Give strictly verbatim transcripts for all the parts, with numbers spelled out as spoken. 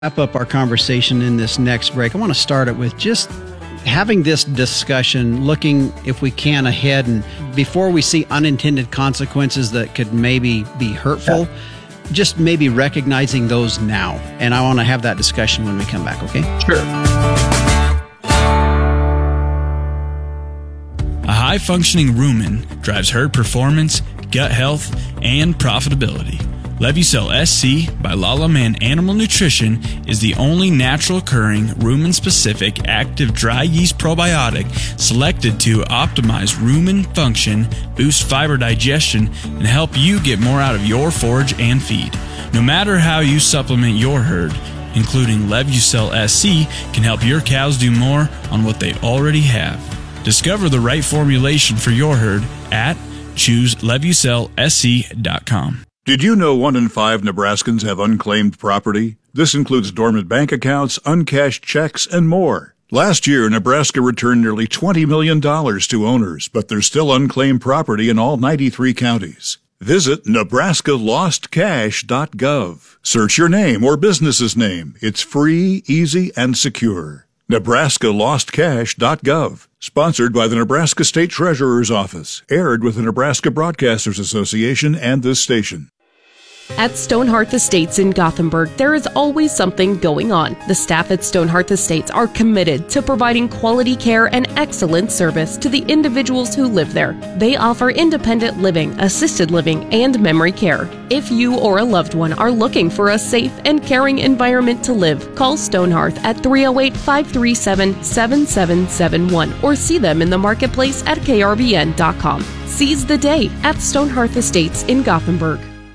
Wrap up our conversation in this next break, I want to start it with just having this discussion, looking, if we can, ahead, and before we see unintended consequences that could maybe be hurtful, yeah. just maybe recognizing those now. And I want to have that discussion when we come back, okay? Sure. A high-functioning rumen drives herd performance, gut health, and profitability. Levucel S C by Lala Man Animal Nutrition is the only natural occurring rumen-specific active dry yeast probiotic selected to optimize rumen function, boost fiber digestion, and help you get more out of your forage and feed. No matter how you supplement your herd, including Levucel S C can help your cows do more on what they already have. Discover the right formulation for your herd at choose levucel s c dot com. Did you know one in five Nebraskans have unclaimed property? This includes dormant bank accounts, uncashed checks, and more. Last year, Nebraska returned nearly twenty million dollars to owners, but there's still unclaimed property in all ninety-three counties. Visit nebraska lost cash dot gov. Search your name or business's name. It's free, easy, and secure. nebraska lost cash dot gov. Sponsored by the Nebraska State Treasurer's Office. Aired with the Nebraska Broadcasters Association and this station. At Stonehearth Estates in Gothenburg, there is always something going on. The staff at Stonehearth Estates are committed to providing quality care and excellent service to the individuals who live there. They offer independent living, assisted living, and memory care. If you or a loved one are looking for a safe and caring environment to live, call Stonehearth at three oh eight, five three seven, seven seven seven one or see them in the marketplace at k r b n dot com. Seize the day at Stonehearth Estates in Gothenburg.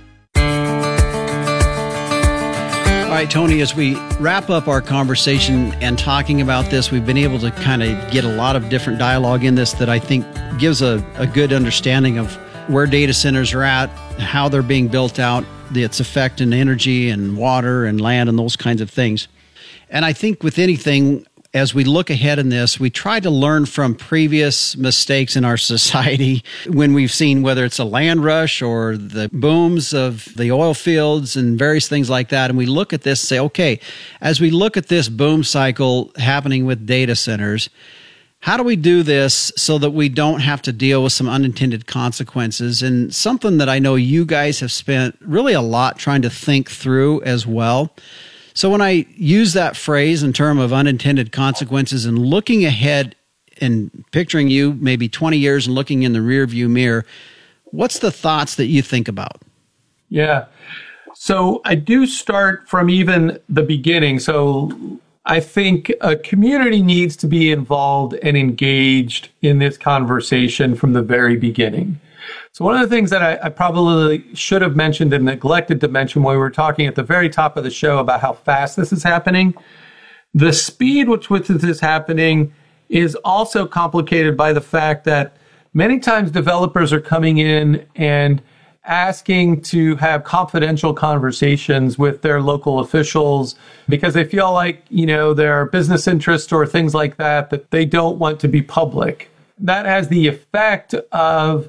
All right, Tony, as we wrap up our conversation and talking about this, we've been able to kind of get a lot of different dialogue in this that I think gives a, a good understanding of where data centers are at, how they're being built out, its effect in energy and water and land and those kinds of things. And I think with anything, as we look ahead in this, we try to learn from previous mistakes in our society when we've seen whether it's a land rush or the booms of the oil fields and various things like that. And we look at this and say, okay, as we look at this boom cycle happening with data centers, how do we do this so that we don't have to deal with some unintended consequences? And something that I know you guys have spent really a lot trying to think through as well. So when I use that phrase in terms of unintended consequences and looking ahead and picturing you maybe twenty years and looking in the rearview mirror, what's the thoughts that you think about? Yeah. So I do start from even the beginning. So I think a community needs to be involved and engaged in this conversation from the very beginning. So one of the things that I, I probably should have mentioned and neglected to mention when we were talking at the very top of the show about how fast this is happening, the speed with which this is happening is also complicated by the fact that many times developers are coming in and asking to have confidential conversations with their local officials because they feel like, you know, their business interests or things like that, that they don't want to be public. That has the effect of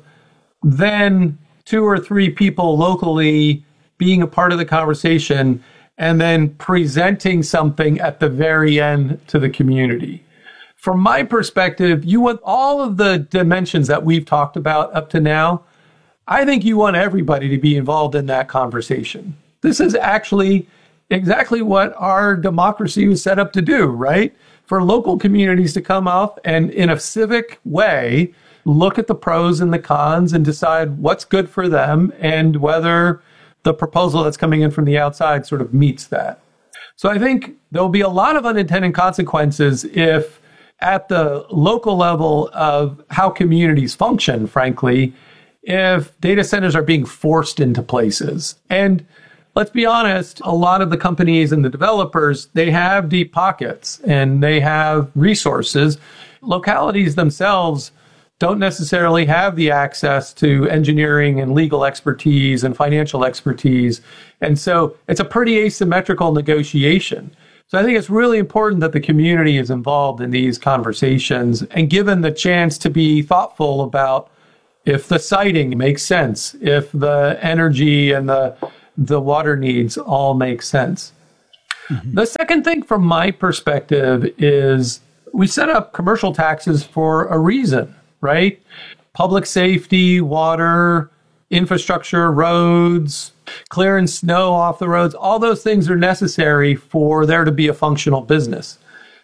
then two or three people locally being a part of the conversation and then presenting something at the very end to the community. From my perspective, you want all of the dimensions that we've talked about up to now. I think you want everybody to be involved in that conversation. This is actually exactly what our democracy was set up to do, right? For local communities to come up and in a civic way, look at the pros and the cons and decide what's good for them and whether the proposal that's coming in from the outside sort of meets that. So I think there'll be a lot of unintended consequences if at the local level of how communities function, frankly, if data centers are being forced into places. And let's be honest, a lot of the companies and the developers, they have deep pockets and they have resources. Localities themselves don't necessarily have the access to engineering and legal expertise and financial expertise. And so it's a pretty asymmetrical negotiation. So I think it's really important that the community is involved in these conversations and given the chance to be thoughtful about if the siting makes sense, if the energy and the the water needs all make sense. Mm-hmm. The second thing from my perspective is we set up commercial taxes for a reason, right? Public safety, water, infrastructure, roads, clearing snow off the roads, all those things are necessary for there to be a functional business.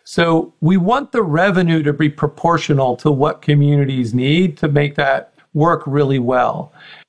So we want the revenue to be proportional to what communities need to make that work really well.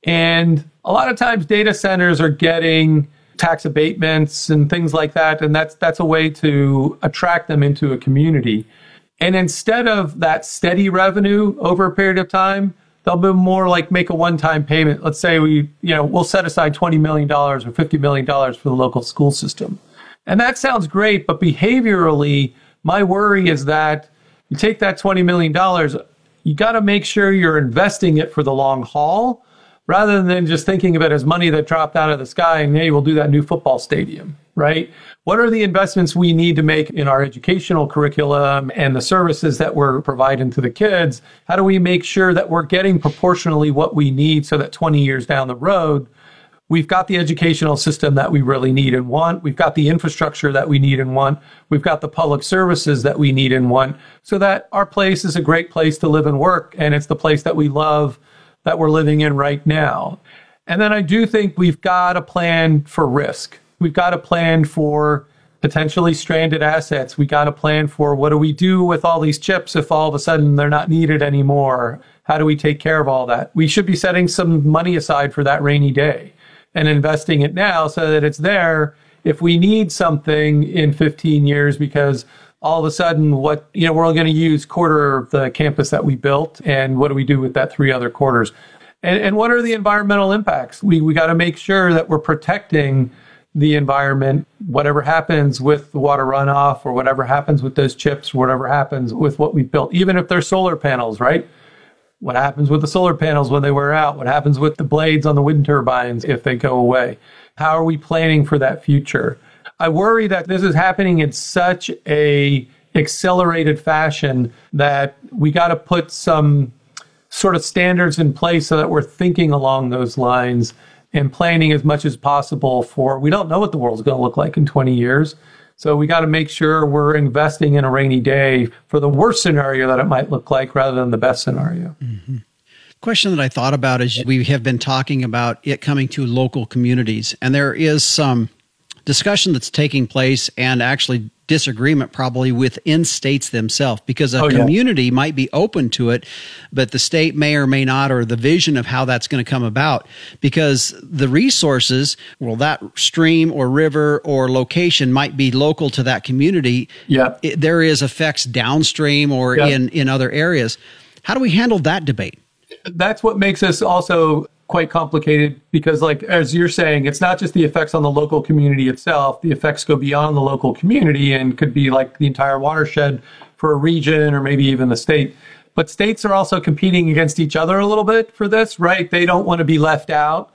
And a lot of times data centers are getting tax abatements and things like that, and that's that's a way to attract them into a community. And instead of that steady revenue over a period of time, they'll be more like make a one-time payment. Let's say we, you know, we'll set aside twenty million dollars or fifty million dollars for the local school system. And that sounds great, but behaviorally, my worry is that you take that twenty million dollars, you got to make sure you're investing it for the long haul, rather than just thinking of it as money that dropped out of the sky and, hey, we'll do that new football stadium, right? What are the investments we need to make in our educational curriculum and the services that we're providing to the kids? How do we make sure that we're getting proportionally what we need so that twenty years down the road, we've got the educational system that we really need and want. We've got the infrastructure that we need and want. We've got the public services that we need and want, so that our place is a great place to live and work, and it's the place that we love that we're living in right now. And then I do think we've got a plan for risk. We've got a plan for potentially stranded assets. We got a plan for what do we do with all these chips if all of a sudden they're not needed anymore? How do we take care of all that? We should be setting some money aside for that rainy day and investing it now so that it's there if we need something in fifteen years, because all of a sudden, what, you know, we're only going to use quarter of the campus that we built, and what do we do with that three other quarters? And, and what are the environmental impacts? We we got to make sure that we're protecting the environment, whatever happens with the water runoff, or whatever happens with those chips, whatever happens with what we built, even if they're solar panels, right? What happens with the solar panels when they wear out? What happens with the blades on the wind turbines if they go away? How are we planning for that future? I worry that this is happening in such a accelerated fashion that we got to put some sort of standards in place so that we're thinking along those lines and planning as much as possible for, we don't know what the world's going to look like in twenty years. So we got to make sure we're investing in a rainy day for the worst scenario that it might look like rather than the best scenario. Mm-hmm. Question that I thought about is we have been talking about it coming to local communities, and there is some discussion that's taking place and actually disagreement probably within states themselves, because a oh, yeah. community might be open to it, but the state may or may not, or the vision of how that's going to come about, because the resources, well, that stream or river or location might be local to that community. Yeah. It, there is effects downstream or yeah. in, in other areas. How do we handle that debate? That's what makes us also quite complicated, because, like, as you're saying, it's not just the effects on the local community itself. The effects go beyond the local community and could be like the entire watershed for a region or maybe even the state. But states are also competing against each other a little bit for this, right? They don't want to be left out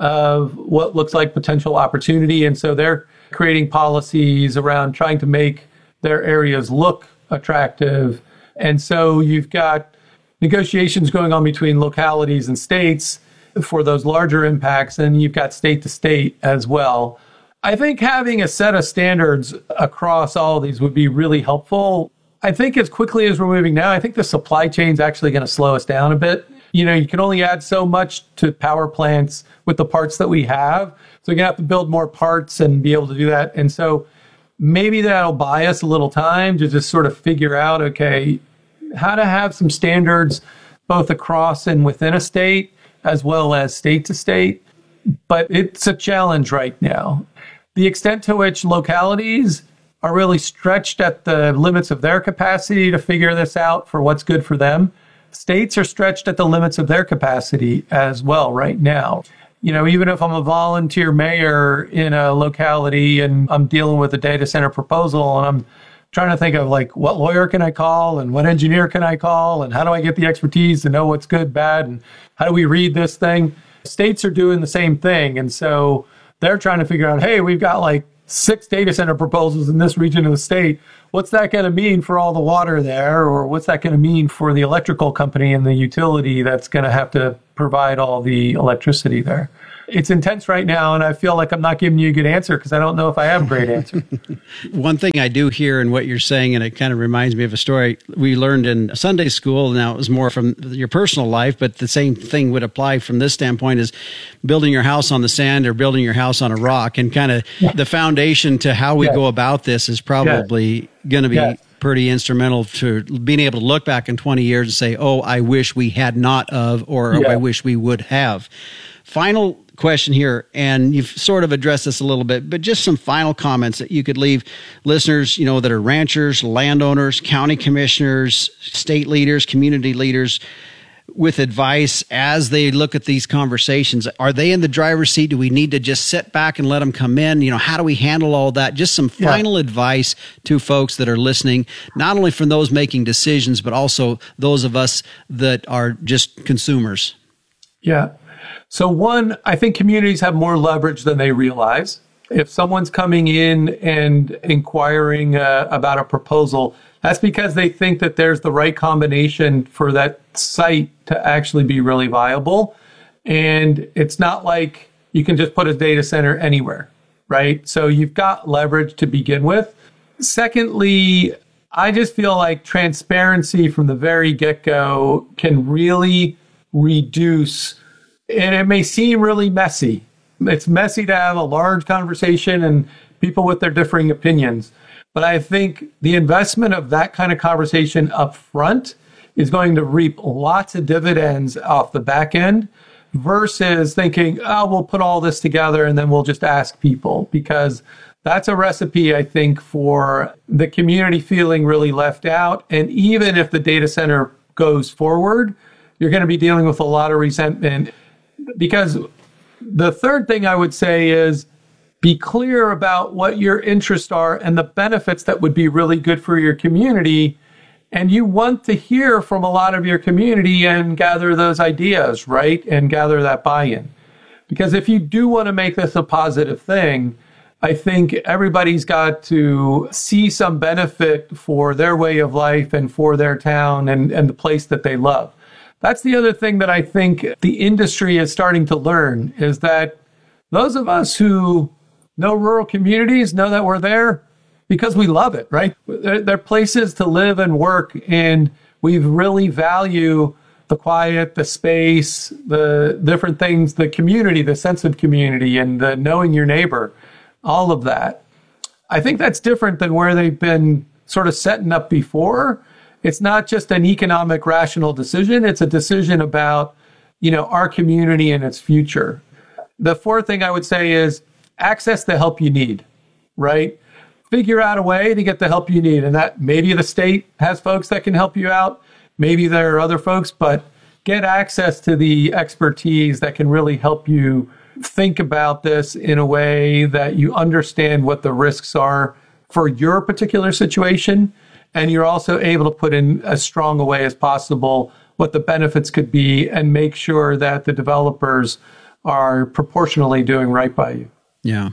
of what looks like potential opportunity. And so they're creating policies around trying to make their areas look attractive. And so you've got negotiations going on between localities and states for those larger impacts, and you've got state to state as well. I think having a set of standards across all of these would be really helpful. I think as quickly as we're moving now, I think the supply chain is actually going to slow us down a bit. You know, you can only add so much to power plants with the parts that we have. So you're going to have to build more parts and be able to do that. And so maybe that'll buy us a little time to just sort of figure out, okay, how to have some standards both across and within a state, as well as state to state. But it's a challenge right now. The extent to which localities are really stretched at the limits of their capacity to figure this out for what's good for them, states are stretched at the limits of their capacity as well right now. You know, even if I'm a volunteer mayor in a locality and I'm dealing with a data center proposal and I'm trying to think of, like, what lawyer can I call and what engineer can I call and how do I get the expertise to know what's good, bad, and how do we read this thing? States are doing the same thing. And so they're trying to figure out, hey, we've got like six data center proposals in this region of the state. What's that going to mean for all the water there? Or what's that going to mean for the electrical company and the utility that's going to have to provide all the electricity there? it's intense right now, and I feel like I'm not giving you a good answer because I don't know if I have a great answer. One thing I do hear in what you're saying, and it kind of reminds me of a story we learned in Sunday school. Now, it was more from your personal life, but the same thing would apply from this standpoint, is building your house on the sand or building your house on a rock. And kind of yeah. the foundation to how we yeah. go about this is probably yeah. going to be yeah. pretty instrumental to being able to look back in twenty years and say, oh, I wish we had not of, or yeah. I wish we would have. Final question here, and you've sort of addressed this a little bit, but just some final comments that you could leave listeners, you know, that are ranchers, landowners, county commissioners, state leaders, community leaders, with advice as they look at these conversations. Are they in the driver's seat? Do we need to just sit back and let them come in? You know, how do we handle all that? Just some final yeah. advice to folks that are listening, not only from those making decisions, but also those of us that are just consumers. Yeah. So one, I think communities have more leverage than they realize. If someone's coming in and inquiring uh, about a proposal, that's because they think that there's the right combination for that site to actually be really viable. And it's not like you can just put a data center anywhere, right? So you've got leverage to begin with. Secondly, I just feel like transparency from the very get-go can really reduce, and it may seem really messy. It's messy to have a large conversation and people with their differing opinions. But I think the investment of that kind of conversation up front is going to reap lots of dividends off the back end versus thinking, oh, we'll put all this together and then we'll just ask people, because that's a recipe, I think, for the community feeling really left out. And even if the data center goes forward, you're going to be dealing with a lot of resentment. Because the third thing I would say is be clear about what your interests are and the benefits that would be really good for your community. And you want to hear from a lot of your community and gather those ideas, right? And gather that buy-in. Because if you do want to make this a positive thing, I think everybody's got to see some benefit for their way of life and for their town and, and the place that they love. That's the other thing that I think the industry is starting to learn, is that those of us who know rural communities know that we're there because we love it, right? They're, they're places to live and work, and we really value the quiet, the space, the different things, the community, the sense of community, and the knowing your neighbor, all of that. I think that's different than where they've been sort of setting up before. It's not just an economic, rational decision. It's a decision about, you know, our community and its future. The fourth thing I would say is access the help you need, right? Figure out a way to get the help you need. And that maybe the state has folks that can help you out. Maybe there are other folks, but get access to the expertise that can really help you think about this in a way that you understand what the risks are for your particular situation. And you're also able to put in as strong a way as possible what the benefits could be and make sure that the developers are proportionally doing right by you. Yeah.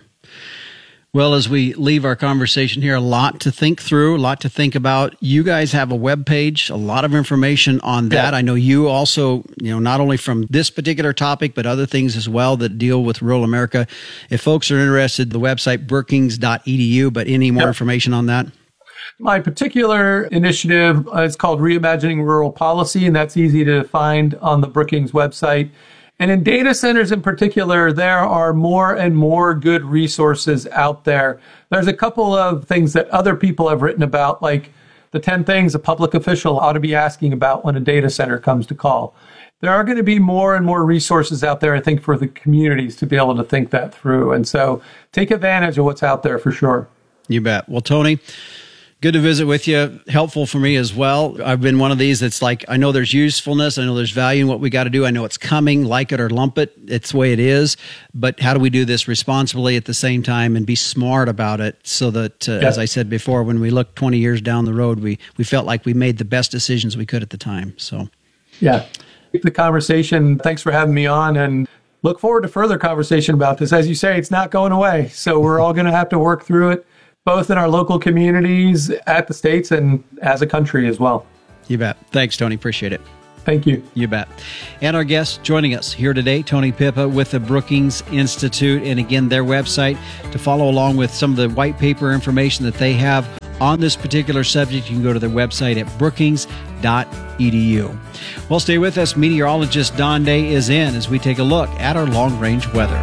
Well, as we leave our conversation here, a lot to think through, a lot to think about. You guys have a webpage, a lot of information on that. Yeah. I know you also, you know, not only from this particular topic, but other things as well that deal with rural America. If folks are interested, the website brookings dot e d u, but any more yeah. information on that? My particular initiative is called Reimagining Rural Policy, and that's easy to find on the Brookings website. And in data centers in particular, there are more and more good resources out there. There's a couple of things that other people have written about, like the ten things a public official ought to be asking about when a data center comes to call. There are going to be more and more resources out there, I think, for the communities to be able to think that through. And so take advantage of what's out there for sure. You bet. Well, Tony, good to visit with you. Helpful for me as well. I've been one of these that's like, I know there's usefulness. I know there's value in what we got to do. I know it's coming, like it or lump it. It's the way it is. But how do we do this responsibly at the same time and be smart about it so that, uh, yeah. as I said before, when we look twenty years down the road, we, we felt like we made the best decisions we could at the time. So, yeah. The conversation. Thanks for having me on, and look forward to further conversation about this. As you say, it's not going away. So we're all going to have to work through it, both in our local communities, at the states, and as a country as well. You bet. Thanks, Tony. Appreciate it. Thank you. You bet. And our guest joining us here today, Tony Pippa with the Brookings Institute. And again, their website to follow along with some of the white paper information that they have on this particular subject. You can go to their website at brookings dot e d u. Well, stay with us. Meteorologist Don Day is in as we take a look at our long-range weather.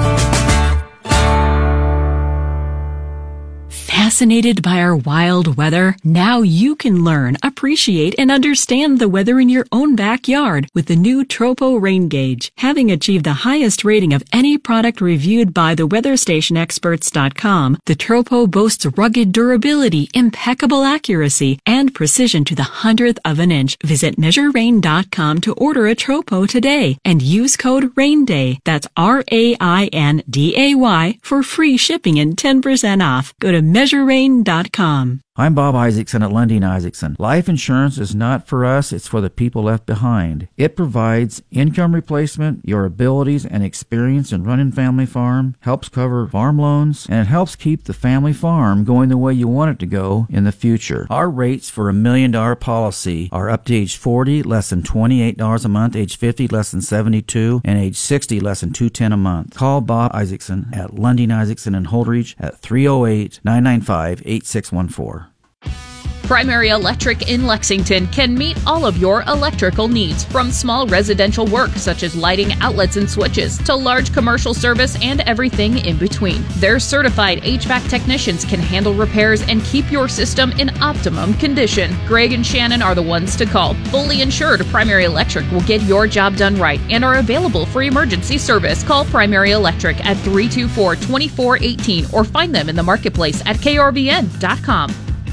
Fascinated by our wild weather? Now you can learn, appreciate, and understand the weather in your own backyard with the new Tropo Rain Gauge. Having achieved the highest rating of any product reviewed by the weather station experts dot com, the Tropo boasts rugged durability, impeccable accuracy, and precision to the hundredth of an inch. Visit measure rain dot com to order a Tropo today and use code RAINDAY, that's R A I N D A Y, for free shipping and ten percent off. Go to measure rain dot com. I'm Bob Isaacson at Lundin Isaacson. Life insurance is not for us, it's for the people left behind. It provides income replacement, your abilities and experience in running family farm, helps cover farm loans, and it helps keep the family farm going the way you want it to go in the future. Our rates for a million dollar policy are up to age forty, less than twenty-eight dollars a month, age fifty, less than seventy-two dollars, and age sixty, less than two hundred ten dollars a month. Call Bob Isaacson at Lundin Isaacson in Holdridge at three oh eight, nine nine five, eight six one four. Primary Electric in Lexington can meet all of your electrical needs, from small residential work such as lighting, outlets, and switches, to large commercial service and everything in between. Their certified H V A C technicians can handle repairs and keep your system in optimum condition. Greg and Shannon are the ones to call. Fully insured, Primary Electric will get your job done right and are available for emergency service. Call Primary Electric at three two four, two four one eight or find them in the marketplace at K R V N dot com.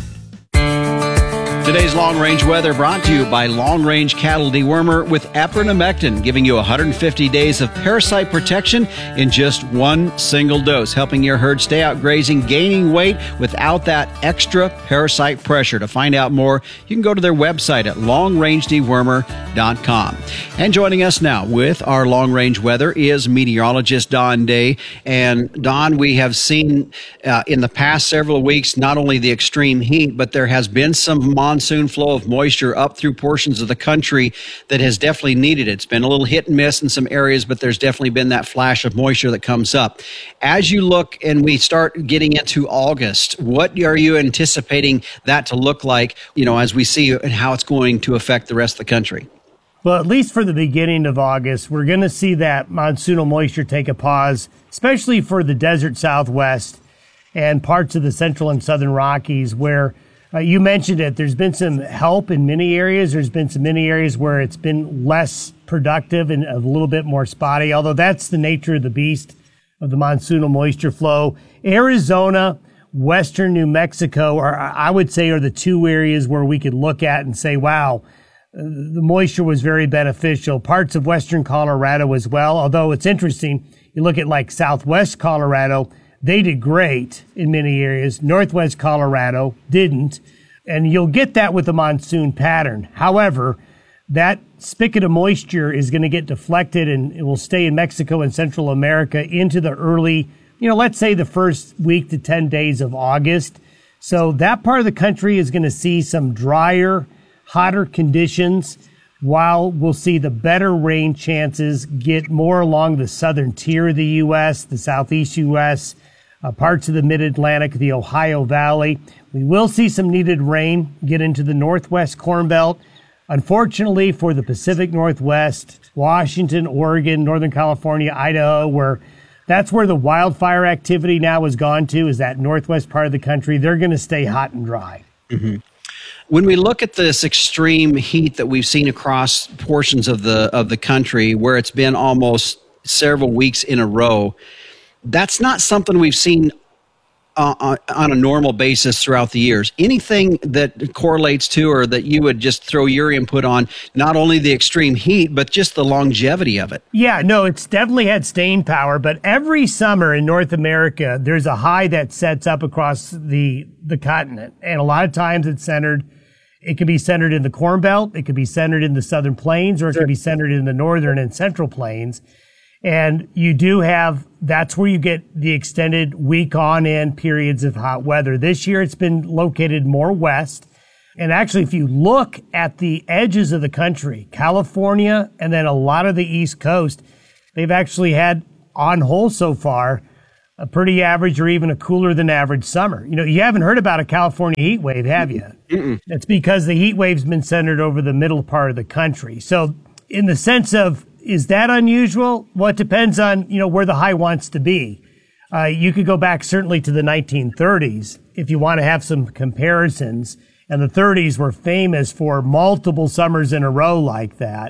Today's long-range weather brought to you by Long Range Cattle Dewormer with Epernamectin, giving you one hundred fifty days of parasite protection in just one single dose, helping your herd stay out grazing, gaining weight without that extra parasite pressure. To find out more, you can go to their website at long range dewormer dot com. And joining us now with our long-range weather is meteorologist Don Day. And Don, we have seen uh, in the past several weeks not only the extreme heat, but there has been some monsoon monsoon flow of moisture up through portions of the country that has definitely needed it. It's been a little hit and miss in some areas, but there's definitely been that flash of moisture that comes up. As you look and we start getting into August, what are you anticipating that to look like, you know, as we see and how it's going to affect the rest of the country? Well, at least for the beginning of August, we're going to see that monsoonal moisture take a pause, especially for the desert Southwest and parts of the central and southern Rockies, where Uh, you mentioned it. There's been some help in many areas. There's been some many areas where it's been less productive and a little bit more spotty, although that's the nature of the beast of the monsoonal moisture flow. Arizona, western New Mexico, are, I would say, are the two areas where we could look at and say, wow, the moisture was very beneficial. Parts of western Colorado as well, although it's interesting. You look at like southwest Colorado, they did great in many areas. Northwest Colorado didn't. And you'll get that with the monsoon pattern. However, that spigot of moisture is going to get deflected and it will stay in Mexico and Central America into the early, you know, let's say the first week to ten days of August. So that part of the country is going to see some drier, hotter conditions, while we'll see the better rain chances get more along the southern tier of the U S, the southeast U S, Uh, parts of the mid-Atlantic, the Ohio Valley. We will see some needed rain get into the northwest Corn Belt. Unfortunately for the Pacific Northwest, Washington, Oregon, Northern California, Idaho, where that's where the wildfire activity now has gone to, is that northwest part of the country. They're going to stay hot and dry. Mm-hmm. When we look at this extreme heat that we've seen across portions of the of the country, where it's been almost several weeks in a row, that's not something we've seen uh, on a normal basis throughout the years. Anything that correlates to, or that you would just throw your input on, not only the extreme heat, but just the longevity of it? Yeah, no, it's definitely had staying power, but every summer in North America, there's a high that sets up across the, the continent. And a lot of times it's centered, it could be centered in the Corn Belt, it could be centered in the Southern Plains, or it could be centered in the Northern and Central Plains. And you do have, that's where you get the extended week on end periods of hot weather. This year it's been located more west. And actually, if you look at the edges of the country, California and then a lot of the East Coast, they've actually had, on whole so far, a pretty average or even a cooler than average summer. You know, you haven't heard about a California heat wave, have you? Mm-mm. That's because the heat wave's been centered over the middle part of the country. So in the sense of, is that unusual? Well, it depends on, you know, where the high wants to be. Uh, you could go back certainly to the nineteen thirties if you want to have some comparisons. And the thirties were famous for multiple summers in a row like that.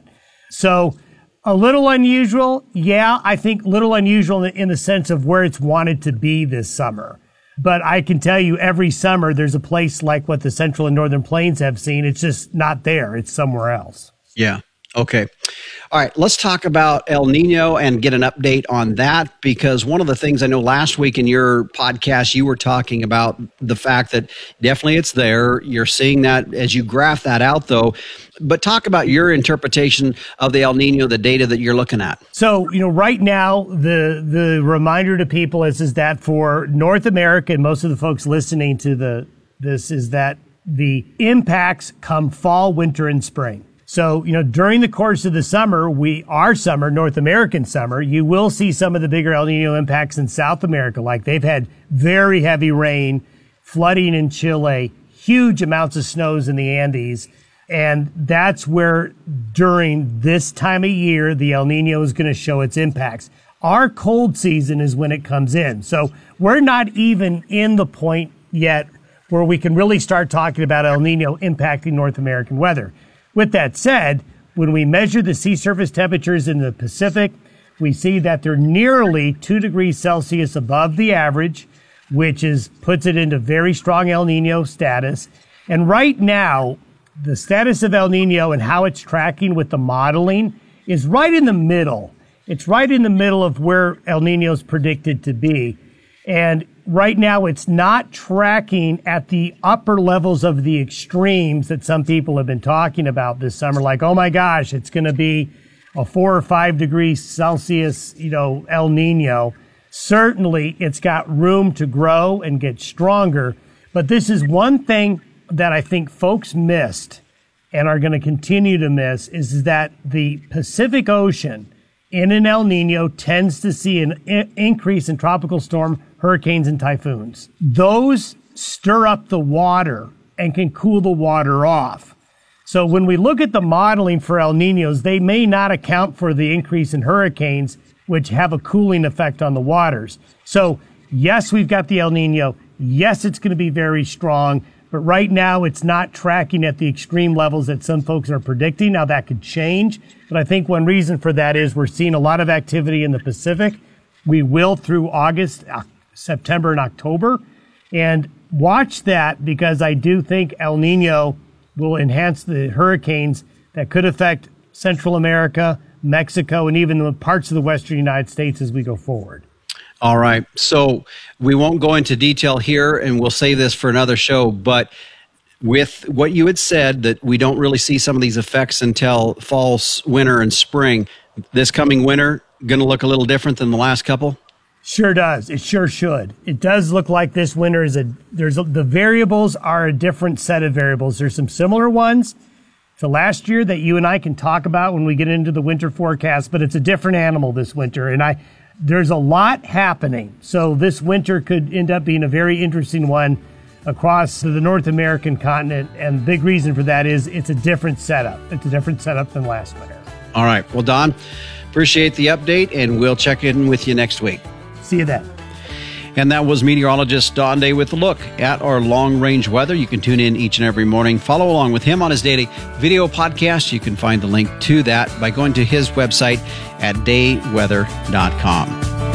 So a little unusual. Yeah, I think a little unusual in the, in the sense of where it's wanted to be this summer. But I can tell you every summer there's a place like what the Central and Northern Plains have seen. It's just not there. It's somewhere else. Yeah. Okay. All right. Let's talk about El Nino and get an update on that, because one of the things I know last week in your podcast, you were talking about the fact that definitely it's there. You're seeing that as you graph that out, though. But talk about your interpretation of the El Nino, the data that you're looking at. So, you know, right now, the the reminder to people is, is that for North America and most of the folks listening to the this is that the impacts come fall, winter, and spring. So, you know, during the course of the summer, we, our summer, North American summer, you will see some of the bigger El Nino impacts in South America. Like they've had very heavy rain, flooding in Chile, huge amounts of snows in the Andes. And that's where during this time of year, the El Nino is going to show its impacts. Our cold season is when it comes in. So we're not even in the point yet where we can really start talking about El Nino impacting North American weather. With that said, when we measure the sea surface temperatures in the Pacific, we see that they're nearly two degrees Celsius above the average, which is puts it into very strong El Nino status. And right now, the status of El Nino and how it's tracking with the modeling is right in the middle. It's right in the middle of where El Nino is predicted to be. And right now, it's not tracking at the upper levels of the extremes that some people have been talking about this summer. Like, oh my gosh, it's going to be a four or five degrees Celsius, you know, El Nino. Certainly, it's got room to grow and get stronger. But this is one thing that I think folks missed and are going to continue to miss is that the Pacific Ocean in an El Nino tends to see an I- increase in tropical storm, hurricanes, and typhoons. Those stir up the water and can cool the water off. So when we look at the modeling for El Ninos, they may not account for the increase in hurricanes, which have a cooling effect on the waters. So yes, we've got the El Nino. Yes, it's going to be very strong. But right now, it's not tracking at the extreme levels that some folks are predicting. Now, that could change. But I think one reason for that is we're seeing a lot of activity in the Pacific. We will through August, September, and October. And watch that, because I do think El Nino will enhance the hurricanes that could affect Central America, Mexico, and even the parts of the western United States as we go forward. All right. So we won't go into detail here, and we'll save this for another show. But with what you had said, that we don't really see some of these effects until fall, winter, and spring, this coming winter going to look a little different than the last couple? Sure does. It sure should. It does look like this winter is a, there's a, the variables are a different set of variables. There's some similar ones to last year that you and I can talk about when we get into the winter forecast, but it's a different animal this winter. And I, there's a lot happening. So this winter could end up being a very interesting one across the North American continent. And the big reason for that is it's a different setup. It's a different setup than last winter. All right. Well, Don, appreciate the update, and we'll check in with you next week. See you then. And that was meteorologist Don Day with a look at our long-range weather. You can tune in each and every morning. Follow along with him on his daily video podcast. You can find the link to that by going to his website at day weather dot com.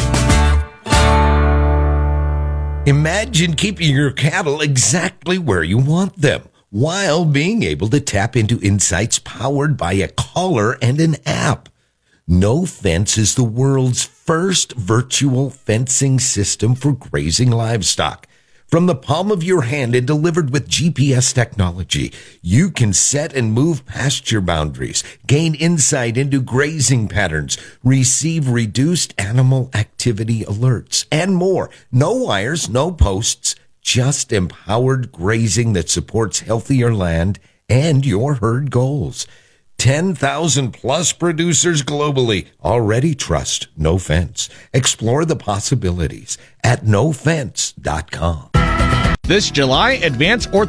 Imagine keeping your cattle exactly where you want them, while being able to tap into insights powered by a collar and an app. No Fence is the world's first virtual fencing system for grazing livestock. From the palm of your hand and delivered with G P S technology, you can set and move pasture boundaries, gain insight into grazing patterns, receive reduced animal activity alerts, and more. No wires, no posts, just empowered grazing that supports healthier land and your herd goals. ten thousand plus producers globally already trust No Fence. Explore the possibilities at no fence dot com. This July, Advance Orthopedics